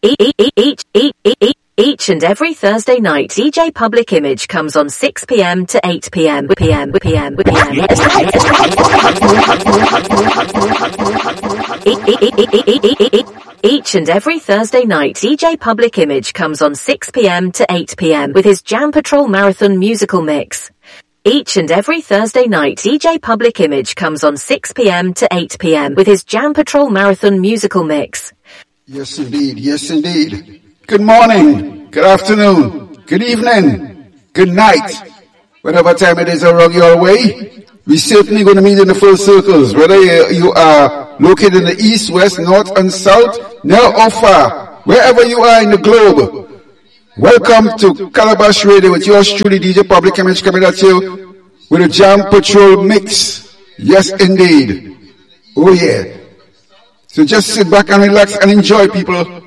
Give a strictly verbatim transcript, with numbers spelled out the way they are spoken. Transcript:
Each, each, each, each and every Thursday night, D J Public Image comes on six p.m. to eight p.m. p.m. p.m. p.m. Each and every Thursday night, D J Public Image comes on six p.m. to eight p.m. with his Jam Patrol Marathon musical mix. Each and every Thursday night, D J Public Image comes on six p.m. to eight p.m. with his Jam Patrol Marathon musical mix. Yes, indeed. Yes, indeed. Good morning, good afternoon, good evening, good night. Whatever time it is around your way, we certainly going to meet in the full circles, whether you are located in the east, west, north, and south, near or far, wherever you are in the globe. Welcome to Calabash Radio with yours truly, D J Public Image, coming at you with a Jam Patrol mix. Yes, indeed. Oh, yeah. So just sit back and relax and enjoy, people.